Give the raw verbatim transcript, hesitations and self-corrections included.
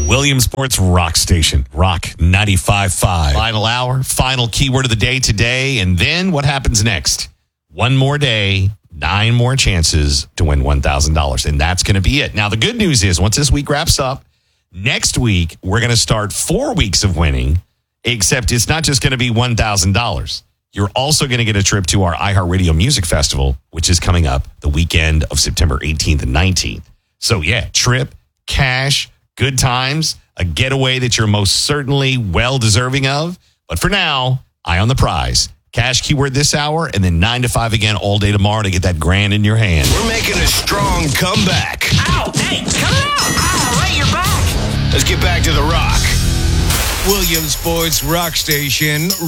Williams Sports Rock Station, Rock ninety-five point five. Final hour, final keyword of the day today. And then what happens next? One more day, nine more chances to win one thousand dollars. And that's going to be it. Now, the good news is once this week wraps up, next week, we're going to start four weeks of winning, except it's not just going to be one thousand dollars. You're also going to get a trip to our iHeartRadio Music Festival, which is coming up the weekend of September eighteenth and nineteenth. So, yeah, trip, cash, good times, a getaway that you're most certainly well-deserving of. But for now, eye on the prize. Cash keyword this hour, and then nine to five again all day tomorrow to get that grand in your hand. We're making a strong comeback. Ow! Hey, cut it out! Ow, right, you're back! Let's get back to the rock. Williams Sports Rock Station.